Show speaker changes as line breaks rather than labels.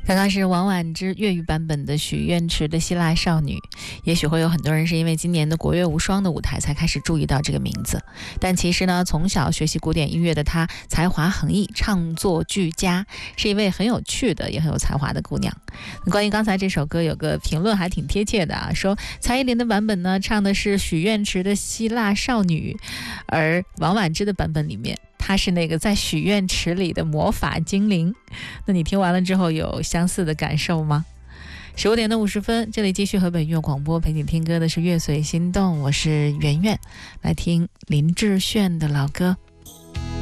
刚刚是王菀之粤语版本的许愿池的希腊少女。也许会有很多人是因为今年的国乐无双的舞台才开始注意到这个名字，但其实呢，从小学习古典音乐的她才华横溢，唱作俱佳，是一位很有趣的也很有才华的姑娘。关于刚才这首歌有个评论还挺贴切的啊，说蔡依林的版本呢唱的是许愿池的希腊少女，而王菀之的版本里面她是那个在许愿池里的魔法精灵。那你听完了之后有相似的感受吗？15点的50分，这里继续河北音乐广播，陪你听歌的是乐随心动，我是圆圆，来听林志炫的老歌。